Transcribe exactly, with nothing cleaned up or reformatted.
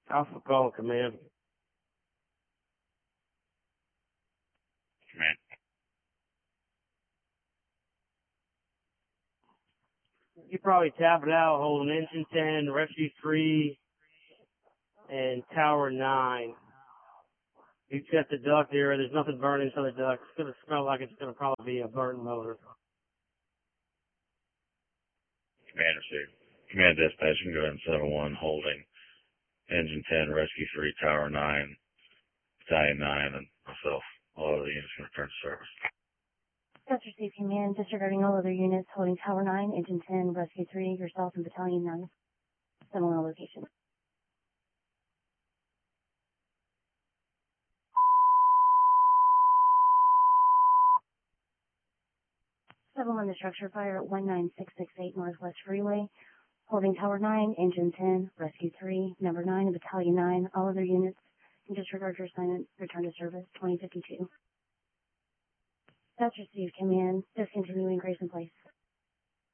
Alpha call, command. Command. You probably tap it out, holding engine ten, rescue three, and tower nine. You check the duct here. There's nothing burning inside the duct. It's going to smell like it's going to probably be a burnt motor. Command received. Command dispatch, you can go ahead and seven one, holding engine ten, rescue three, tower nine, battalion nine, and myself. All other units can return to service. That's received, command. Disregarding all other units, holding tower nine, engine ten, rescue three, yourself, and battalion nine. Similar locations. seven one, the structure fire at one nine six six eight Northwest Freeway. Holding tower nine, engine ten, rescue three, number nine, and battalion nine. All other units can disregard your assignment. Return to service, twenty fifty-two. That's received, command. Discontinuing Grayson Place.